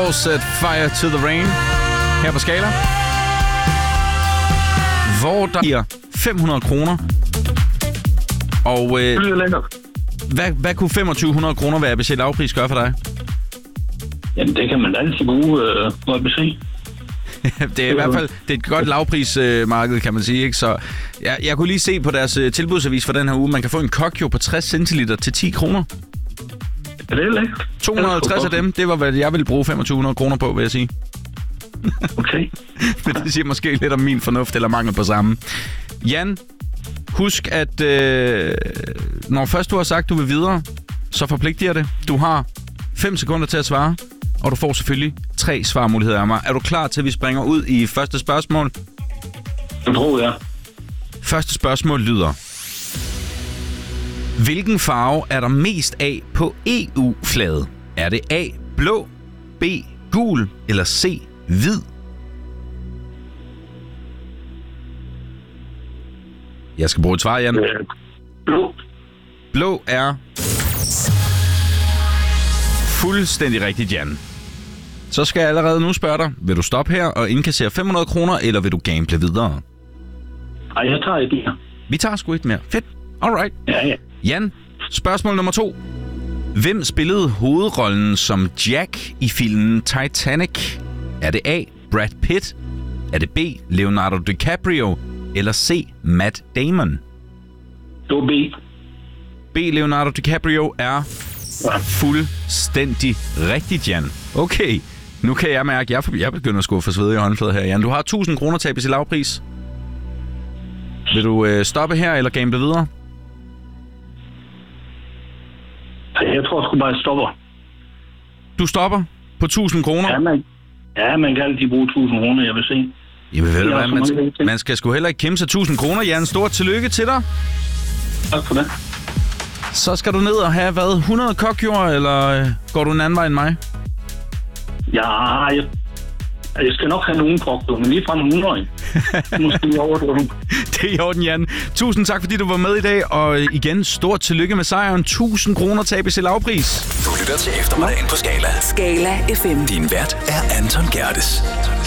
Set Fire to the Rain her på Skala, hvor der giver 500 kroner. Og hvad kunne 2500 kroner være, hvis lavpris gør for dig? Jamen, det kan man altid bruge, må jeg se. Det er i hvert fald det er et godt lavprismarked, kan man sige, ikke? Så jeg kunne lige se på deres tilbudsavis for den her uge. Man kan få en Kokyo på 60 centiliter til 10 kroner. Er det lækkert? 250 af dem, det var, hvad jeg ville bruge 2500 kroner på, vil jeg sige. Okay. Men det siger måske lidt om min fornuft eller mangel på samme. Jan, husk, at når først du har sagt, du vil videre, så forpligter det. Du har 5 sekunder til at svare, og du får selvfølgelig 3 svarmuligheder af mig. Er du klar til, at vi springer ud i første spørgsmål? Det tror jeg. Første spørgsmål lyder: hvilken farve er der mest af på EU-flaget? Er det A, blå, B, gul eller C, hvid? Jeg skal bruge et svar, Jan. Blå. Blå er fuldstændig rigtigt, Jan. Så skal jeg allerede nu spørge dig, vil du stoppe her og indkassere 500 kroner, eller vil du gamble videre? Ej, jeg tager et mere. Vi tager sgu et mere. Fedt. Alright. Ja. Jan, spørgsmål nummer 2. Hvem spillede hovedrollen som Jack i filmen Titanic? Er det A, Brad Pitt? Er det B, Leonardo DiCaprio? Eller C, Matt Damon? Det var B. B, Leonardo DiCaprio er fuldstændig rigtigt, Jan. Okay, nu kan jeg mærke, at jeg begynder at skuffe sved i håndfladet her, Jan. Du har 1000 kroner tabes i lavpris. Vil du stoppe her eller gamble videre? Jeg tror sgu bare, jeg stopper. Du stopper på 1000 kroner? Ja, man kan altid bruge 1000 kroner, jeg vil se. Jamen ved du hvad, man skal sgu heller ikke kæmpe sig 1000 kroner, Jan. Stort tillykke til dig. Tak for det. Så skal du ned og have, 100 kokjord, eller går du en anden vej end mig? Ja, jeg skal nok have nogen kokjord, men lige fra 100. Måske overdrive. Det er i orden, Jan. Tusind tak, fordi du var med i dag, og igen, stort tillykke med sejren. 1000 kroner tabes i lavpris. Du lytter til eftermiddagen på Skala. Skala FM. Din vært er Anton Gerdes.